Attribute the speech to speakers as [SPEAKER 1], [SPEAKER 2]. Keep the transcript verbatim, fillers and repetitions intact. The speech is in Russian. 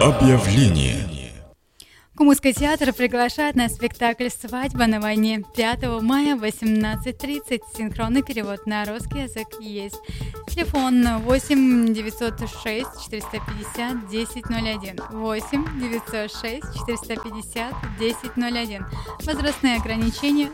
[SPEAKER 1] Объявление.
[SPEAKER 2] Кумыкский театр приглашает на спектакль «Свадьба на войне» пятого мая в восемнадцать тридцать. Синхронный перевод на русский язык есть. Телефон восемь девятьсот шесть четыреста пятьдесят десять ноль один. восемь девятьсот шесть четыреста пятьдесят десять ноль один. Возрастные ограничения